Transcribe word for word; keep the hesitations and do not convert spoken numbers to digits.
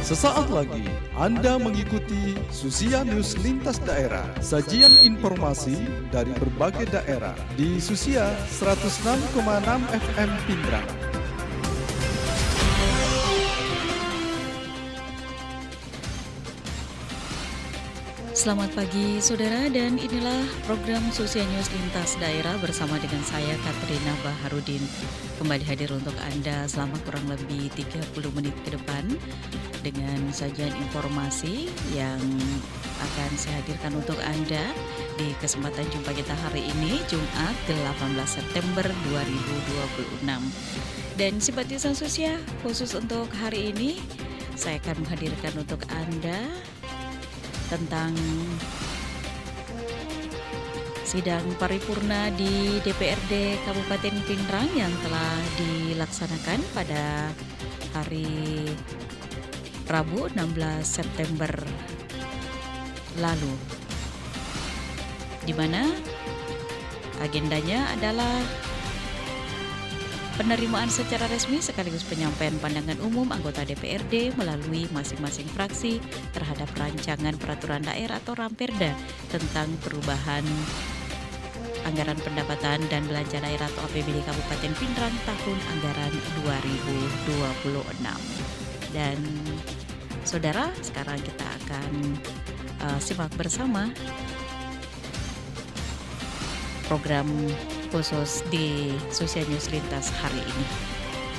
Sesaat lagi Anda mengikuti Susia News Lintas Daerah, sajian informasi dari berbagai daerah di Susia seratus enam koma enam F M Pindrang. Selamat pagi saudara, dan inilah program Susia News Lintas Daerah bersama dengan saya Katrina Baharudin. Kembali hadir untuk Anda selama kurang lebih tiga puluh menit ke depan dengan sajian informasi yang akan saya hadirkan untuk Anda di kesempatan jumpa kita hari ini, Jumat delapan belas September dua ribu dua puluh enam. Dan simpatisan Susia, khusus untuk hari ini saya akan menghadirkan untuk Anda tentang sidang paripurna di D P R D Kabupaten Pindrang yang telah dilaksanakan pada hari Rabu enam belas September lalu, di mana agendanya adalah penerimaan secara resmi sekaligus penyampaian pandangan umum anggota D P R D melalui masing-masing fraksi terhadap rancangan peraturan daerah atau Ramperda tentang perubahan anggaran pendapatan dan belanja daerah atau A P B D Kabupaten Pindrang tahun anggaran dua ribu dua puluh enam. Dan saudara, sekarang kita akan uh, simak bersama program khusus di Susia News Lintas hari ini.